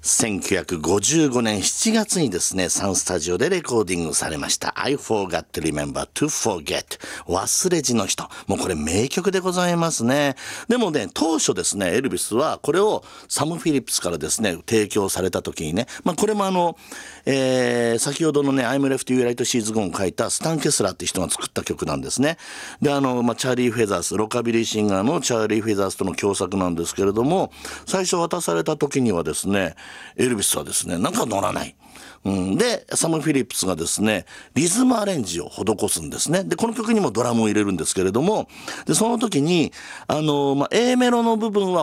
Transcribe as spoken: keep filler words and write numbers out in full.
せんきゅうひゃくごじゅうごねんしちがつにですね、サンスタジオでレコーディングされました I forgot to remember to forget 忘れじの人。もうこれ名曲でございますね。でもね、当初ですね、エルビスはこれをサム・フィリップスからですね、提供された時にね、まあこれもあの、えー、先ほどのね、I'm left you right she's gone を書いたスタン・ケスラーって人が作った曲なんですね。で、あの、まあチャーリー・フェザース、ロカビリーシンガーのチャーリー・フェザースとの共作なんですけれども、最初渡された時にはですね、エルビスはですね、なんか乗らない。うん、で、サム・フィリップスがですね、リズムアレンジを施すんですね。で、この曲にもドラムを入れるんですけれども、で、その時に、あの、まあ、A メロの部分は